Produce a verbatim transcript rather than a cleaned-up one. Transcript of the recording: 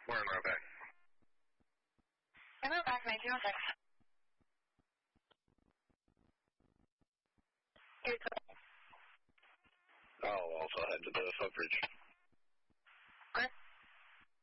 Where am I back? Hello, back nineteen oh six. I'll also head to the footbridge.